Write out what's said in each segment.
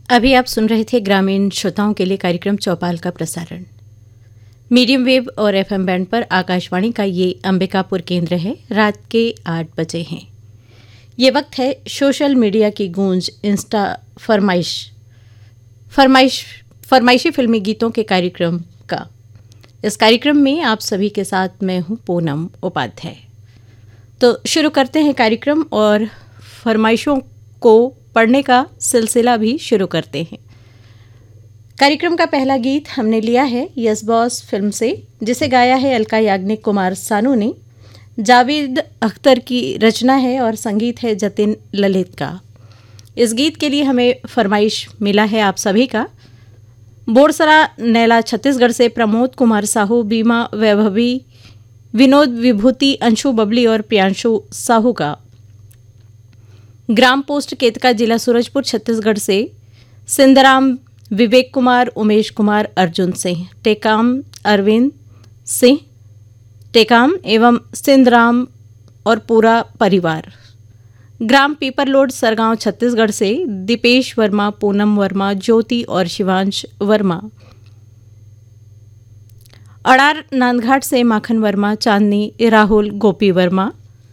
अभी आप सुन रहे थे ग्रामीण श्रोताओं के लिए कार्यक्रम चौपाल का प्रसारण। मीडियम वेव और एफएम बैंड पर आकाशवाणी का ये अंबिकापुर केंद्र है। रात के 8 बजे हैं। ये वक्त है सोशल मीडिया की गूंज, इंस्टा फरमाइशी फिल्मी गीतों के कार्यक्रम का। इस कार्यक्रम में आप सभी के साथ मैं हूँ पूनम उपाध्याय। तो शुरू करते हैं कार्यक्रम और फरमाइशों को पढ़ने का सिलसिला भी शुरू करते हैं। कार्यक्रम का पहला गीत हमने लिया है यस बॉस फिल्म से, जिसे गाया है अलका याग्निक कुमार सानू ने। जावेद अख्तर की रचना है और संगीत है जतिन ललित का। इस गीत के लिए हमें फरमाइश मिला है आप सभी का। बोरसरा नैला छत्तीसगढ़ से प्रमोद कुमार साहू, बीमा वैभवी, विनोद विभूति, अंशु बबली और प्रियांशु साहू का। ग्राम पोस्ट केतका, जिला सूरजपुर छत्तीसगढ़ से सिंधराम, विवेक कुमार, उमेश कुमार, अर्जुन सिंह, टेकाम अरविंद सिंह टेकाम एवं सिंधराम और पूरा परिवार। ग्राम पीपरलोड, सरगांव छत्तीसगढ़ से दीपेश वर्मा, पूनम वर्मा, ज्योति और शिवांश वर्मा। अड़ार नांदघाट से माखन वर्मा, चांदनी, राहुल, गोपी वर्मा।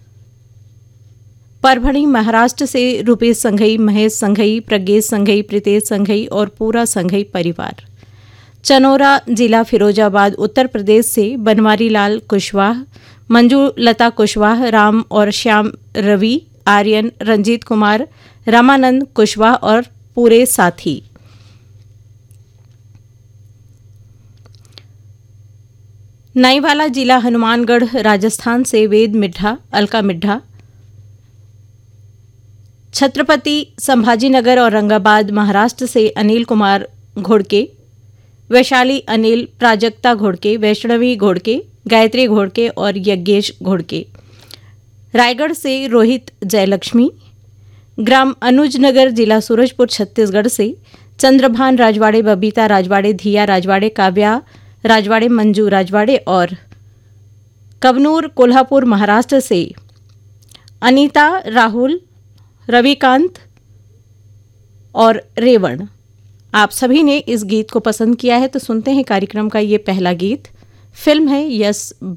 परभणी महाराष्ट्र से Rupesh Shanghai, Mahesh Shanghai, Pradnyesh Shanghai, Pritesh Shanghai और पूरा संघई परिवार। चनोरा जिला फिरोजाबाद उत्तर प्रदेश से बनवारी लाल कुशवाह, मंजू लता कुशवाह, राम और श्याम रवि, आर्यन, रंजीत कुमार, रामानंद कुशवाह और पूरे साथी। नाईवाला जिला हनुमानगढ़ राजस्थान से वेद मिड्ढा, अलका मिड्ढा। छत्रपति संभाजीनगर और औरंगाबाद महाराष्ट्र से अनिल कुमार घोड़के, वैशाली अनिल, प्राजक्ता घोड़के, वैष्णवी घोड़के, गायत्री घोड़के और यज्ञेश घोड़के। रायगढ़ से रोहित जयलक्ष्मी। ग्राम अनुजनगर, जिला सूरजपुर छत्तीसगढ़ से चंद्रभान राजवाड़े, बबीता राजवाड़े, धिया राजवाड़े, काव्या राजवाड़े, मंजू राजवाड़े और कवनूर कोल्हापुर महाराष्ट्र से अनीता, राहुल, रविकांत और रेवण। आप सभी ने इस गीत को पसंद किया है, तो सुनते हैं कार्यक्रम का ये पहला गीत। फिल्म है यस